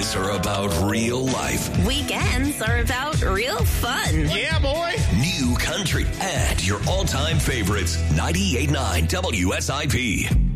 Mornings are about real life. Weekends are about real fun. Yeah, boy. New country and your all-time favorites. 98.9 WSIP.